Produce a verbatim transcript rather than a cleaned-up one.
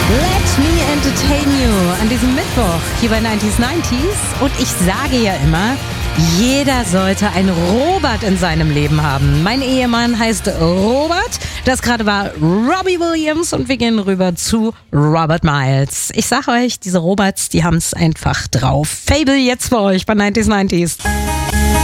Let me entertain you an diesem Mittwoch hier bei neunzig neunzig. Und ich sage ja immer, jeder sollte einen Robert in seinem Leben haben. Mein Ehemann heißt Robert. Das gerade war Robbie Williams und wir gehen rüber zu Robert Miles. Ich sage euch, diese Roberts, die haben es einfach drauf. Fable jetzt für euch bei neunzig neunzig.